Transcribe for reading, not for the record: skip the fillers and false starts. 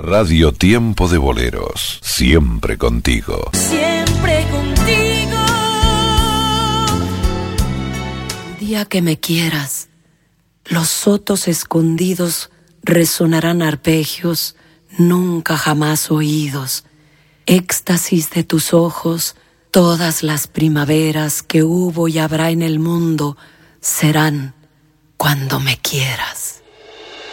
Radio Tiempo de Boleros, siempre contigo. Siempre contigo. El día que me quieras, los sotos escondidos resonarán arpegios nunca jamás oídos. Éxtasis de tus ojos, todas las primaveras que hubo y habrá en el mundo serán cuando me quieras.